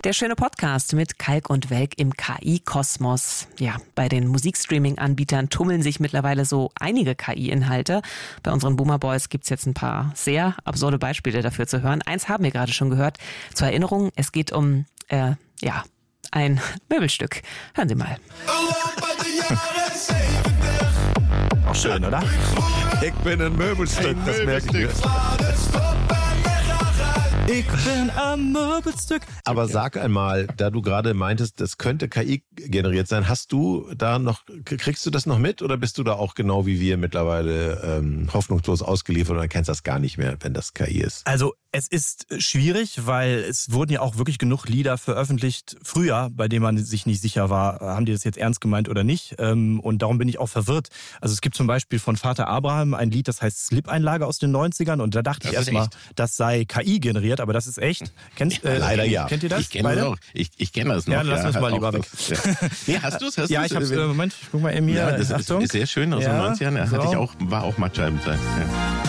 Der schöne Podcast mit Kalk und Welk im KI-Kosmos. Ja, bei den Musikstreaming-Anbietern tummeln sich mittlerweile so einige KI-Inhalte. Bei unseren Boomer Boys gibt's jetzt ein paar sehr absurde Beispiele dafür zu hören. Eins haben wir gerade schon gehört. Zur Erinnerung, es geht um, ein Möbelstück. Hören Sie mal. Auch schön, oder? Ich bin ein Möbelstück, das merke ich mir. Ich bin ein Möbelstück. Aber sag einmal, da du gerade meintest, das könnte KI generiert sein, kriegst du das noch mit oder bist du da auch genau wie wir mittlerweile hoffnungslos ausgeliefert und erkennst das gar nicht mehr, wenn das KI ist? Also es ist schwierig, weil es wurden ja auch wirklich genug Lieder veröffentlicht früher, bei denen man sich nicht sicher war, haben die das jetzt ernst gemeint oder nicht. Und darum bin ich auch verwirrt. Also es gibt zum Beispiel von Vater Abraham ein Lied, das heißt Slip-Einlage aus den 90ern und da dachte ich erstmal, das sei KI generiert, aber das ist echt. Leider ja. Kennt ihr das? Ich kenne das auch. Ich kenne das noch. Ja, lass uns mal lieber weg. Nee, hast du es? Ja, ich hab's. Moment, ich guck mal in mir. Ja, das ist sehr schön aus den 90ern. So. War auch Mattscheiben sein. Ja.